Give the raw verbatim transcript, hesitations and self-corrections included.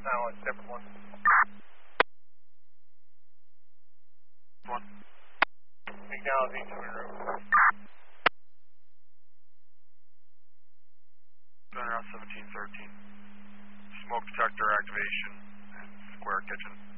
nine one, separate one. One. Acknowledging to room. Around seventeen thirteen. Smoke detector activation. Square kitchen.